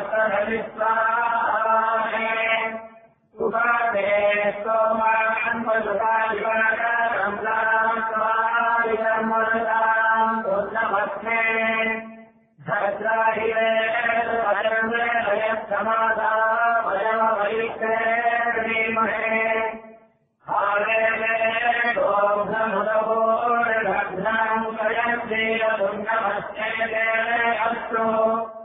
उपादे सोमान् पशुपालिकाम् रामस्वारिकमरुताम् पूर्णमस्मे भद्राहिरे समाधा वयमवैश्रेणीमहे हारेणे गोघमुदभोर्भद्राम् कयन्तीरपुण्यमस्ते अस्तु